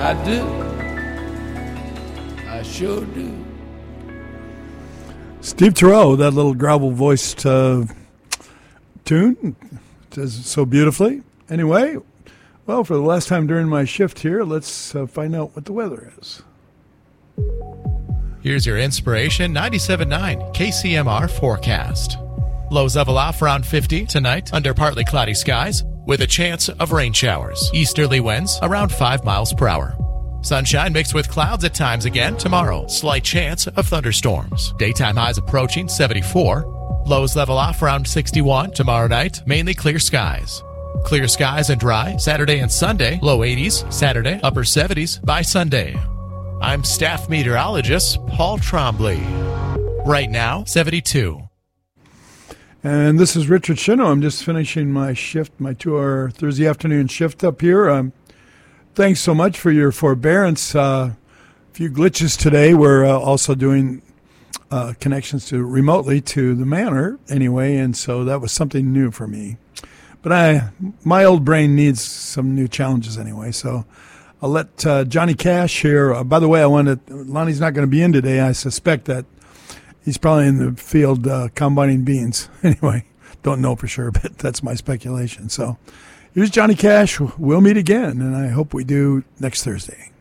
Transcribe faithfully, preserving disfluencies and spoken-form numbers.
I do. I sure do. Steve Turow, that little gravel-voiced uh, tune, does it so beautifully. Anyway, well, for the last time during my shift here, let's uh, find out what the weather is. Here's your Inspiration ninety-seven point nine K C M R forecast. Lows level off around fifty tonight under partly cloudy skies with a chance of rain showers. Easterly winds around five miles per hour. Sunshine mixed with clouds at times again tomorrow. Slight chance of thunderstorms. Daytime highs approaching seventy-four. Lows level off around sixty-one. Tomorrow night, mainly clear skies. Clear skies and dry Saturday and Sunday. Low eighties. Saturday, upper seventies by Sunday. I'm staff meteorologist Paul Trombley. Right now, seventy-two. And this is Richard Shino. I'm just finishing my shift, my two-hour Thursday afternoon shift up here. Um, thanks so much for your forbearance. Uh, a few glitches today. We're uh, also doing uh, connections to remotely to the Manor anyway, and so that was something new for me. But I, my old brain needs some new challenges anyway, so I'll let uh, Johnny Cash here. Uh, by the way, I wanted Lonnie's not going to be in today. I suspect that he's probably in the field uh, combining beans. Anyway, don't know for sure, but that's my speculation. So here's Johnny Cash. We'll meet again, and I hope we do next Thursday.